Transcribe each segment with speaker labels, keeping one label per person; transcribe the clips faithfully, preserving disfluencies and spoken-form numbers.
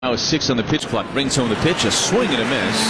Speaker 1: Now a six on the pitch clock, brings home the pitch, a swing and a miss.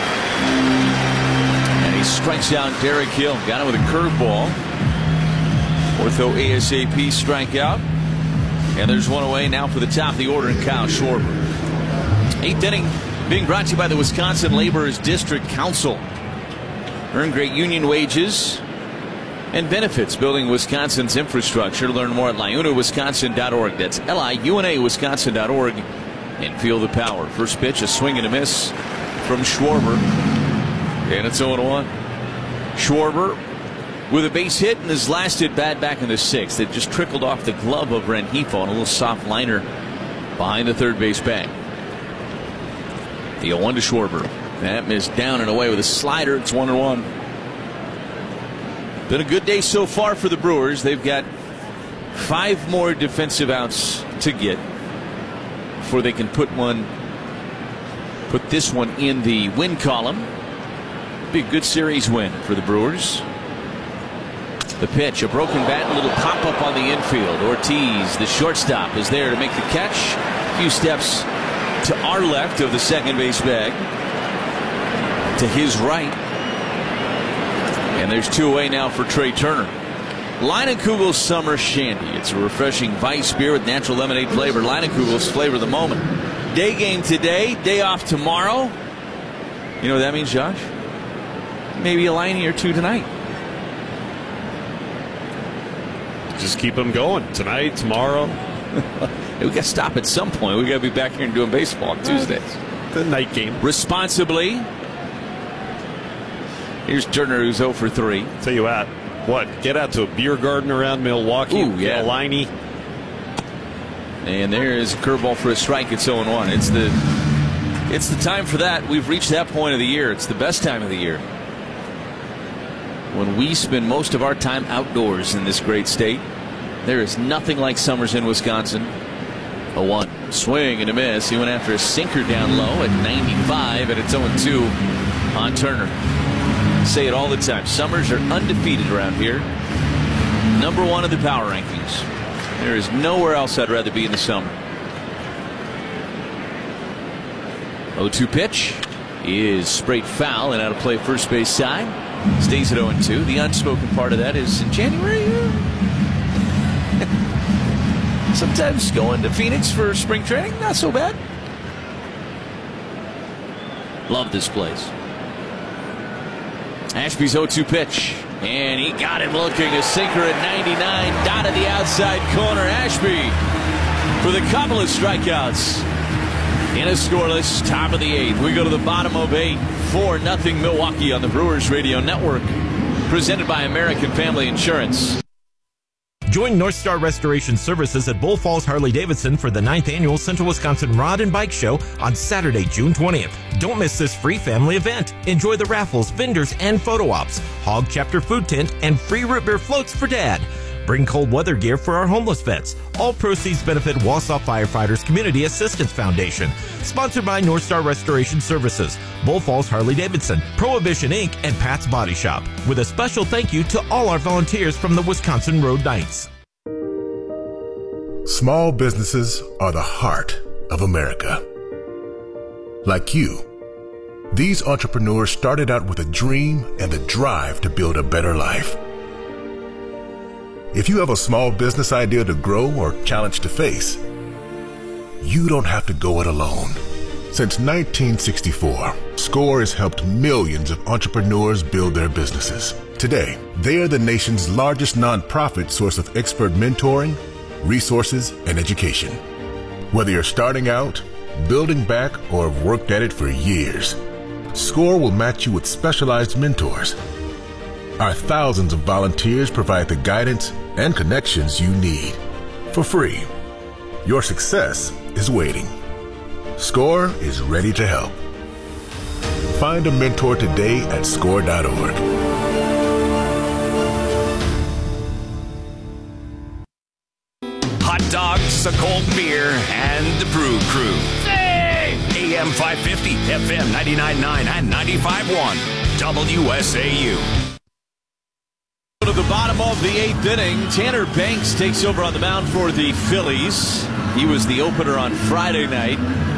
Speaker 1: And he strikes out Derek Hill. Got him with a curveball. Ortho ASAP strikeout. And there's one away now for the top of the order and Kyle Schwarber. Eighth inning being brought to you by the Wisconsin Laborers District Council. Earn great union wages and benefits, building Wisconsin's infrastructure. Learn more at liuna wisconsin dot org. That's L I U N A wisconsin dot org. And feel the power. First pitch, a swing and a miss from Schwarber. And it's oh one. Schwarber with a base hit and his last at bat back in the sixth. It just trickled off the glove of Rengifo on a little soft liner behind the third base bag. The oh one to Schwarber. That missed down and away with a slider. It's one and one. Been a good day so far for the Brewers. They've got five more defensive outs to get before they can put one, put this one in the win column. Be a good series win for the Brewers. The pitch, a broken bat, a little pop up on the infield. Ortiz, the shortstop, is there to make the catch. A few steps to our left of the second base bag, to his right. And there's two away now for Trey Turner. Leinenkugel's Summer Shandy. It's a refreshing Weiss beer with natural lemonade flavor. Leinenkugel's flavor of the moment. Day game today, day off tomorrow. You know what that means, Josh? Maybe a liney or two tonight.
Speaker 2: Just keep them going. Tonight, tomorrow.
Speaker 1: We got to stop at some point. We got to be back here and doing baseball on Tuesdays.
Speaker 2: The night game.
Speaker 1: Responsibly. Here's Turner, who's oh for three.
Speaker 2: Tell you what. What? Get out to a beer garden around Milwaukee.
Speaker 1: Ooh, yeah.
Speaker 2: Get a liney.
Speaker 1: And there is a curveball for a strike. It's oh one. It's the, it's the time for that. We've reached that point of the year. It's the best time of the year, when we spend most of our time outdoors in this great state. There is nothing like summers in Wisconsin. oh one. Swing and a miss. He went after a sinker down low at ninety-five, and it's oh two on Turner. Say it all the time. Summers are undefeated around here. Number one in the power rankings. There is nowhere else I'd rather be in the summer. oh two pitch is sprayed foul and out of play first base side. Stays at oh two. The unspoken part of that is in January. Sometimes going to Phoenix for spring training, not so bad. Love this place. Ashby's oh two pitch, and he got him looking. A sinker at ninety-nine, dotted the outside corner. Ashby for the couple of strikeouts in a scoreless top of the eighth. We go to the bottom of eight. four nothing Milwaukee on the Brewers Radio Network, presented by American Family Insurance.
Speaker 3: Join North Star Restoration Services at Bull Falls Harley-Davidson for the ninth Annual Central Wisconsin Rod and Bike Show on Saturday, June twentieth. Don't miss this free family event. Enjoy the raffles, vendors, and photo ops, Hog Chapter food tent, and free root beer floats for Dad. Bring cold weather gear for our homeless vets. All proceeds benefit Wausau Firefighters Community Assistance Foundation. Sponsored by North Star Restoration Services, Bull Falls Harley-Davidson, Prohibition Incorporated, and Pat's Body Shop. With a special thank you to all our volunteers from the Wisconsin Road Knights.
Speaker 4: Small businesses are the heart of America. Like you, these entrepreneurs started out with a dream and the drive to build a better life. If you have a small business idea to grow or challenge to face, you don't have to go it alone. Since nineteen sixty-four, SCORE has helped millions of entrepreneurs build their businesses. Today, they are the nation's largest nonprofit source of expert mentoring, resources, and education. Whether you're starting out, building back, or have worked at it for years, SCORE will match you with specialized mentors. Our thousands of volunteers provide the guidance and connections you need for free. Your success is waiting. SCORE is ready to help. Find a mentor today at score dot org.
Speaker 5: Hot dogs, a cold beer, and the Brew Crew. Hey! A M five fifty, F M ninety-nine point nine, and ninety-five point one. W S A U.
Speaker 1: To the bottom of the eighth inning, Tanner Banks takes over on the mound for the Phillies. He was the opener on Friday night.